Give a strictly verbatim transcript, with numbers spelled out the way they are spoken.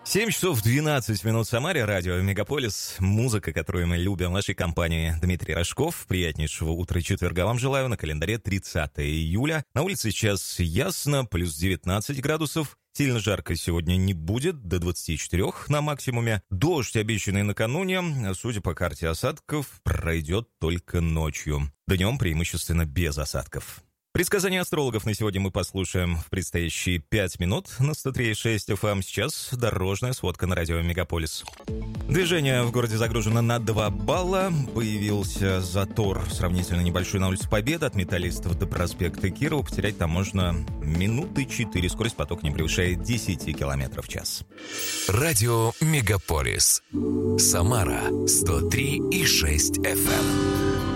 семь часов двенадцать минут в Самаре, радио «Мегаполис». Музыка, которую мы любим в нашей компании. Дмитрий Рожков. Приятнейшего утра четверга вам желаю. На календаре тридцатое июля. На улице сейчас ясно, плюс девятнадцать градусов. Сильно жарко сегодня не будет, до двадцати четырёх на максимуме. Дождь, обещанный накануне, судя по карте осадков, пройдет только ночью. Днем преимущественно без осадков. Предсказания астрологов на сегодня мы послушаем в предстоящие пять минут на сто три и шесть эф эм. Сейчас дорожная сводка на радио «Мегаполис». Движение в городе загружено на два балла. Появился затор сравнительно небольшой на улице Победы от Металлистов до проспекта Кирова. Потерять там можно минуты четыре. Скорость потока не превышает десять километров в час. Радио «Мегаполис». Самара сто три и шесть эф эм.